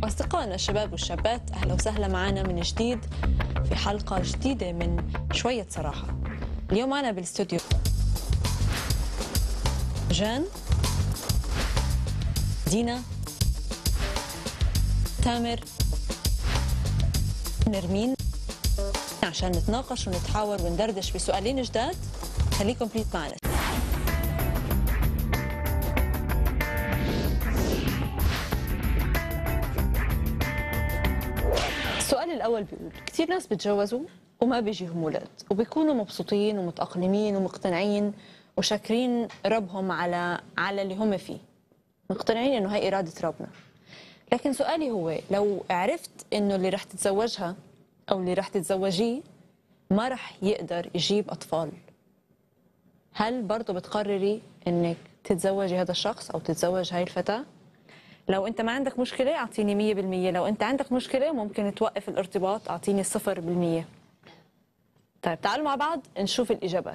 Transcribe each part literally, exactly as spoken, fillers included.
أصدقائنا الشباب والشابات، أهلا وسهلا معنا من جديد في حلقة جديدة من شوية صراحة. اليوم معنا بالاستوديو جان، دينا، تامر، نرمين، عشان نتناقش ونتحاور وندردش بسؤالين جداد. خليكم بليت معنا. السؤال الأول بيقول: كثير ناس بتجوزوا وما بيجيهم أولاد وبيكونوا مبسوطين ومتأقلمين ومقتنعين وشاكرين ربهم على على اللي هم فيه، مقتنعين إنه هي إرادة ربنا. لكن سؤالي هو: لو عرفت إنه اللي رح تتزوجها أو اللي رح تتزوجيه ما رح يقدر يجيب أطفال، هل برضو بتقرري إنك تتزوجي هذا الشخص أو تتزوج هاي الفتاة؟ لو أنت ما عندك مشكلة أعطيني مية بالمية، لو أنت عندك مشكلة ممكن توقف الارتباط أعطيني صفر بالمية. طيب تعالوا مع بعض نشوف الإجابات.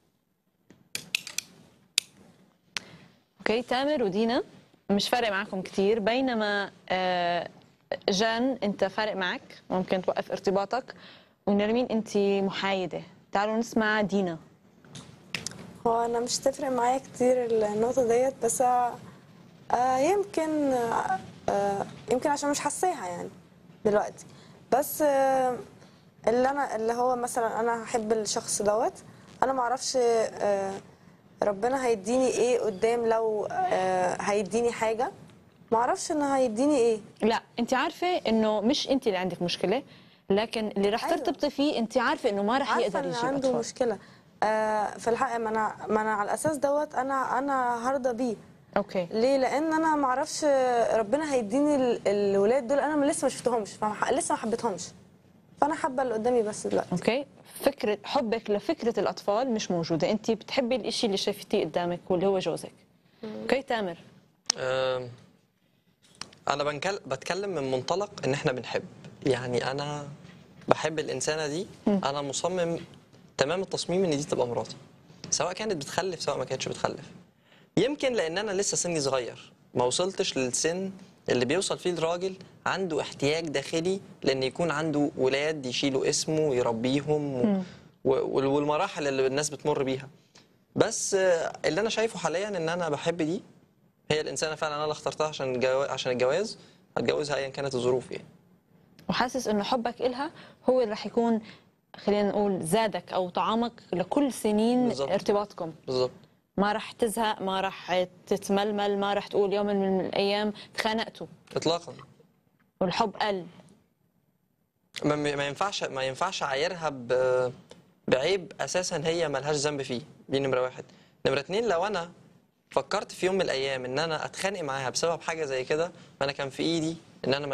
أوكي، تامر ودينا مش فارق معكم كتير، بينما جان أنت فارق معك، ممكن توقف ارتباطك، ونرمين أنت محايدة. تعالوا نسمع دينا. هو أنا مش تفرق معايا كتير النقطة ديت، بس آه يمكن آه يمكن عشان مش حاساها يعني دلوقتي. بس آه اللي انا اللي هو مثلا انا هحب الشخص دوت، انا ما اعرفش آه ربنا هيديني ايه قدام. لو آه هيديني حاجه ما اعرفش انه هيديني ايه. لا، انت عارفه انه مش انت اللي عندك مشكله، لكن اللي رح أيوة. ترتبطي فيه انت عارفه انه ما رح يقدر يجيب اطفال. عنده أطفال. مشكله آه في الحق. ما انا ما انا على الاساس دوت انا انا هرضى بيه. اوكي، ليه؟ لان انا ما اعرفش ربنا هيديني الولاد دول، انا لسه ما شفتهمش، لسه ما حبيتهمش، فانا حابه اللي قدامي بس دلوقتي. اوكي. فكره حبك لفكره الاطفال مش موجوده، انت بتحبي الإشي اللي شايفتيه قدامك واللي هو جوزك. اوكي تامر. أه انا بنكل... بتكلم من منطلق ان احنا بنحب، يعني انا بحب الانسانه دي. م. انا مصمم تمام التصميم ان دي تبقى مراتي، سواء كانت بتخلف سواء ما كانتش بتخلف. يمكن لان انا لسه سني صغير، ما وصلتش للسن اللي بيوصل فيه الراجل عنده احتياج داخلي لان يكون عنده ولاد يشيلوا اسمه ويربيهم و... و... والمراحل اللي الناس بتمر بيها. بس اللي انا شايفه حاليا ان انا بحب دي، هي الانسانه فعلا انا اللي اخترتها عشان الجواز، عشان الجواز هتجوزها ايا كانت الظروف يعني. وحاسس انه حبك إلها هو اللي رح يكون، خلينا نقول، زادك او طعامك لكل سنين بالزبط. ارتباطكم. بالضبط. ما رح تزهق، ما رح تتململ، ما رح تقول يوم من الايام تخانقتوا اطلاقا. والحب قل. ما ما ينفعش ما ينفعش اعايرها ب... بعيب اساسا هي ملهاش ذنب فيه. دي نمره واحد. نمره اتنين، لو انا فكرت في يوم من الايام ان انا اتخانق معاها بسبب حاجه زي كده، فانا كان في ايدي ان انا